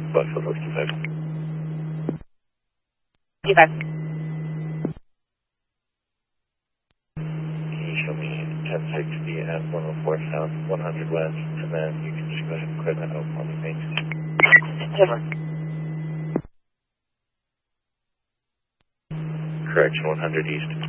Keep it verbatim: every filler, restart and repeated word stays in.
Buffalo fifty-five. fifty-five. Can you show me ten sixty at one oh four south, one hundred west, and then you can just go ahead and clear that out for me, thanks. Correction, one hundred east.